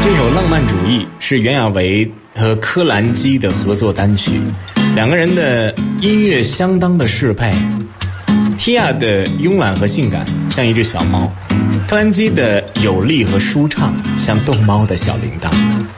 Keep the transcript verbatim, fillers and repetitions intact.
这首《浪漫主义》是袁娅维和柯蓝基的合作单曲，两个人的音乐相当的适配。Tia 的慵懒和性感像一只小猫，柯蓝基的有力和舒畅像逗猫的小铃铛。